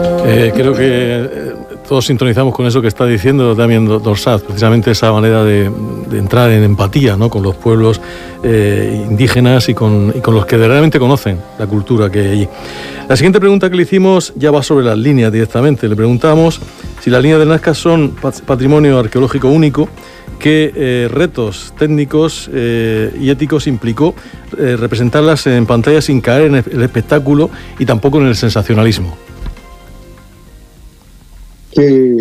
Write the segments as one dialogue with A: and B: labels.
A: Creo que todos sintonizamos con eso que está diciendo Damien Dorsat, precisamente esa manera de entrar en empatía, ¿no?, con los pueblos indígenas y con los que realmente conocen la cultura que hay allí. La siguiente pregunta que le hicimos ya va sobre las líneas directamente. Le preguntamos si las líneas de Nazca son patrimonio arqueológico único, qué retos técnicos y éticos implicó representarlas en pantalla sin caer en el espectáculo y tampoco en el sensacionalismo.
B: Que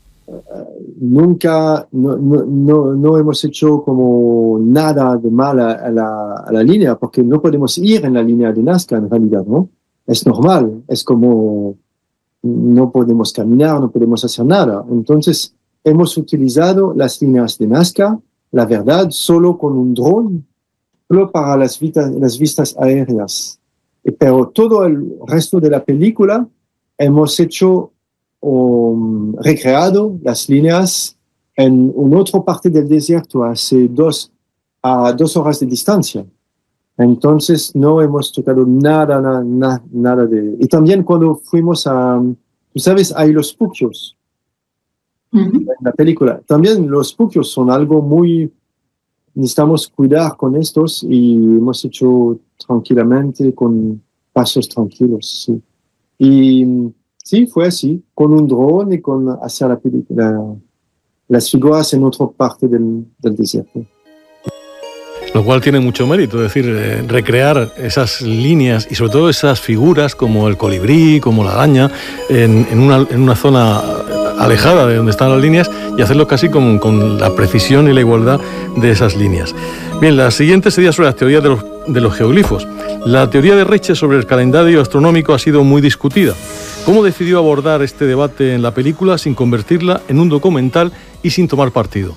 B: nunca no hemos hecho como nada de mal a la línea, porque no podemos ir en la línea de Nazca en realidad, ¿no? Es normal, es como no podemos caminar, no podemos hacer nada. Entonces hemos utilizado las líneas de Nazca, la verdad, solo con un dron, solo para las vistas aéreas. Pero todo el resto de la película hemos hecho o recreado las líneas en una otra parte del desierto a 2 horas de distancia. Entonces no hemos tocado nada de... Y también cuando fuimos tú sabes, hay los puquios en la película. También los puquios son algo muy... Necesitamos cuidar con estos y hemos hecho tranquilamente, con pasos tranquilos, sí. Y sí, fue así, con un dron y con hacer las figuras en otra parte del desierto.
A: Lo cual tiene mucho mérito, es decir, recrear esas líneas y sobre todo esas figuras como el colibrí, como la araña, en una zona alejada de donde están las líneas y hacerlo casi con la precisión y la igualdad de esas líneas. Bien, la siguiente sería sobre las teorías de los geoglifos. La teoría de Reiche sobre el calendario astronómico ha sido muy discutida. ¿Cómo decidió abordar este debate en la película sin convertirla en un documental y sin tomar partido?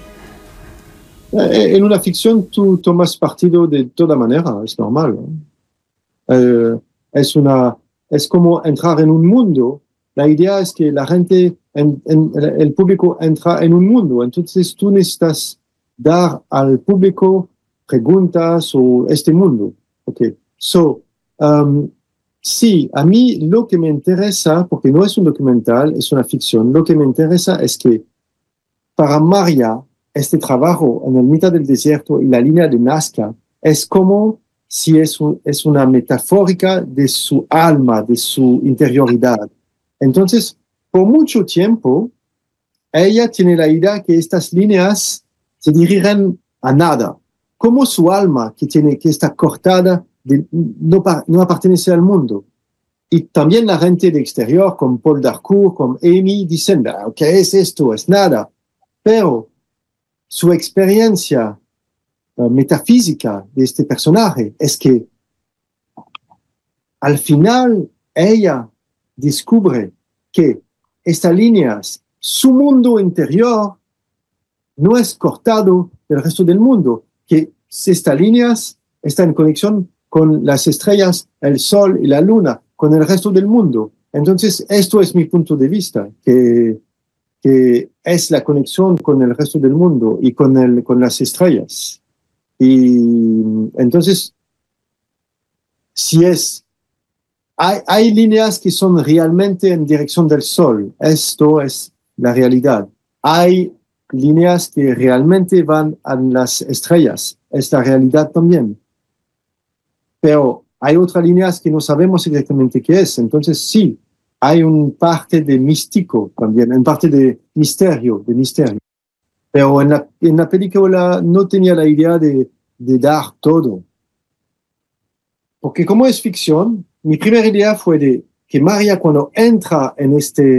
B: En una ficción tú tomas partido de toda manera, es normal, ¿no? Es como entrar en un mundo. La idea es que la gente, el público entra en un mundo, entonces tú necesitas dar al público preguntas sobre este mundo. Okay. Sí, a mí lo que me interesa, porque no es un documental, es una ficción, lo que me interesa es que para Maria, este trabajo en el mitad del desierto y la línea de Nazca es como si es una metafórica de su alma, de su interioridad. Entonces, por mucho tiempo, ella tiene la idea que estas líneas se dirigen a nada, como su alma que está cortada, no pertenece al mundo. Y también la gente de exterior, como Paul Darcourt, como Amy, dicen, ¿qué es esto? Es nada. Pero su experiencia metafísica de este personaje es que al final ella descubre que estas líneas, su mundo interior, no es cortado del resto del mundo, que estas líneas están en conexión con las estrellas, el sol y la luna, con el resto del mundo. Entonces, esto es mi punto de vista, que es la conexión con el resto del mundo y con las estrellas. Y entonces, hay líneas que son realmente en dirección del sol. Esto es la realidad. Hay líneas que realmente van a las estrellas. Es la realidad también. Pero hay otras líneas que no sabemos exactamente qué es. Entonces, sí, hay una parte de místico también, una parte de misterio. Pero en la película no tenía la idea de dar todo. Porque como es ficción, mi primera idea fue de que Maria, cuando entra en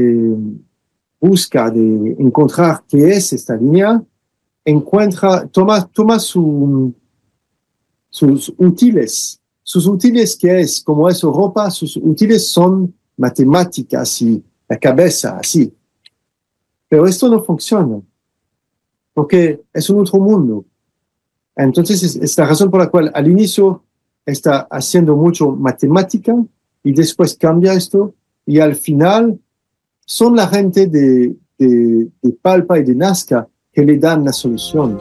B: busca de encontrar qué es esta línea, toma sus útiles. Sus útiles, que es como es Europa, sus útiles son matemáticas y la cabeza, así. Pero esto no funciona, porque es un otro mundo. Entonces, es la razón por la cual al inicio está haciendo mucho matemática y después cambia esto, y al final son la gente de Palpa y de Nazca que le dan la solución.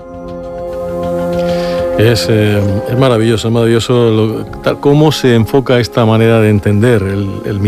A: Es maravilloso cómo se enfoca esta manera de entender el